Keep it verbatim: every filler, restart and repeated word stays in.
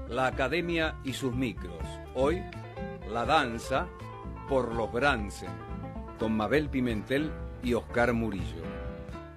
la academia y sus micros. Hoy, la danza por los Bransen, con Mabel Pimentel y Oscar Murillo.